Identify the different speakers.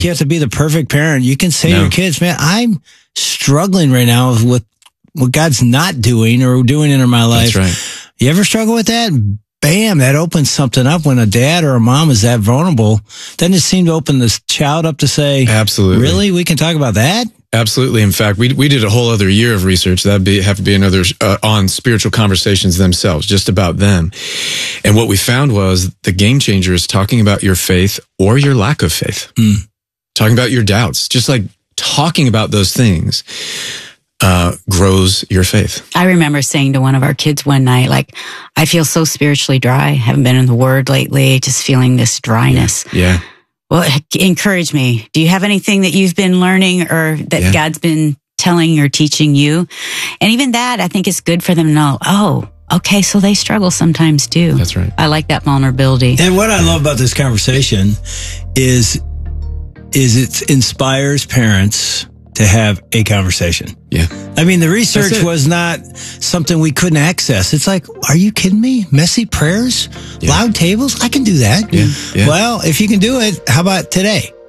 Speaker 1: you have to be the perfect parent. You can say to your kids, man, I'm struggling right now with what God's not doing or doing in my life.
Speaker 2: That's right.
Speaker 1: You ever struggle with that? Bam, that opens something up when a dad or a mom is that vulnerable. Doesn't it seem to open this child up to say,
Speaker 2: absolutely,
Speaker 1: really? We can talk about that?
Speaker 2: Absolutely. In fact, we did a whole other year of research. That'd have to be another on spiritual conversations themselves, just about them. And what we found was the game changer is talking about your faith or your lack of faith. Talking about your doubts, just like talking about those things grows your faith.
Speaker 3: I remember saying to one of our kids one night, like, I feel so spiritually dry. Haven't been in the Word lately, just feeling this dryness.
Speaker 2: Yeah.
Speaker 3: Well, encourage me. Do you have anything that you've been learning or that God's been telling or teaching you? And even that, I think is good for them to know, oh, okay, so they struggle sometimes too.
Speaker 2: That's right.
Speaker 3: I like that vulnerability.
Speaker 1: And what I love about this conversation is it inspires parents to have a conversation.
Speaker 2: Yeah.
Speaker 1: I mean, the research was not something we couldn't access. It's like, are you kidding me? Messy prayers? Loud tables? I can do that.
Speaker 2: Yeah.
Speaker 1: Well, if you can do it, how about today?